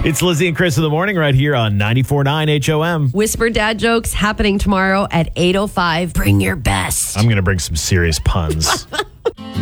It's Lizzie and Chris in the morning right here on 94.9 HOM. Whisper Dad Jokes happening tomorrow at 8:05. Bring your best. I'm going to bring some serious puns.